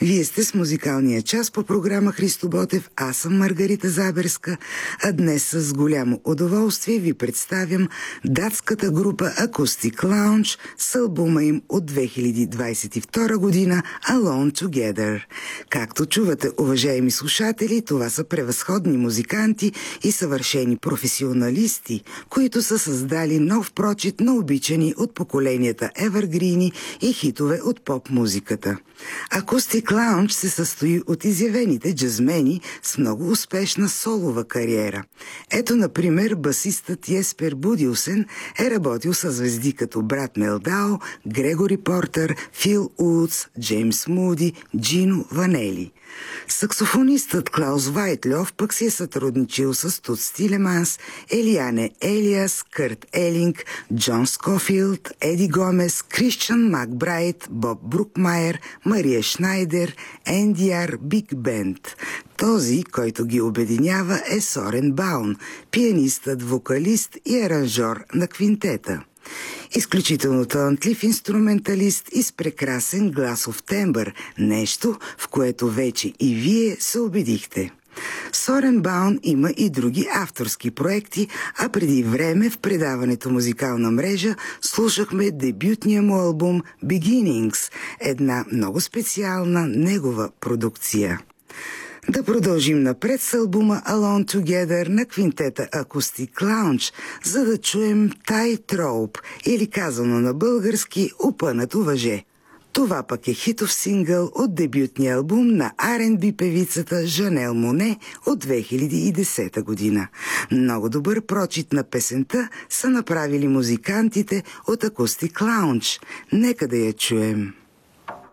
Вие сте с музикалния час по програма Христо Ботев. Аз съм Маргарита Заберска, а днес с голямо удоволствие ви представям датската група Acoustic Lounge с албума им от 2022 година Alone Together. Както чувате, уважаеми слушатели, това са превъзходни музиканти и съвършени професионалисти, които са създали нов прочит на обичани от поколенията евъргрини и хитове от поп-музиката. Acoustic Lounge се състои от изявените джазмени с много успешна солова кариера. Ето, например, басистът Еспер Будилсен е работил с звезди като Брат Мелдао, Грегори Портер, Фил Удс, Джеймс Муди, Джино Ванели. Саксофонистът Клаус Вайтльов пък си е сътрудничил с Туц Тилеманс, Елиане Елиас, Кърт Елинг, Джон Скофилд, Еди Гомес, Кристиан Макбрайт, Боб Брукмайер, Мария Шнайдер, NDR Big Band. Този, който ги обединява, е Сорен Баун, пианистът, вокалист и аранжор на квинтета. Изключително талантлив инструменталист и с прекрасен гласов тембър, нещо, в което вече и вие се убедихте. Сорен Баун има и други авторски проекти, а преди време в предаването Музикална мрежа слушахме дебютния му албум Beginnings, една много специална негова продукция. Да продължим напред с албума Alone Together на квинтета Acoustic Lounge, за да чуем Tightrope, или казано на български Упънато въже. Това пък е хитов сингъл от дебютния албум на R&B певицата Жанел Моне от 2010 година. Много добър прочит на песента са направили музикантите от Acoustic Lounge. Нека да я чуем.